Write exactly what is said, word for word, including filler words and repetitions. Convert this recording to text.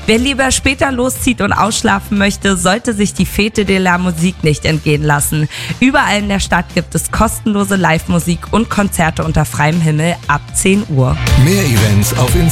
Wer lieber später loszieht und ausschlafen möchte, sollte sich die Fete de la Musique nicht entgehen lassen. Überall in der Stadt gibt es kostenlose Live-Musik und Konzerte unter freiem Himmel ab zehn Uhr. Mehr Events auf Instagram.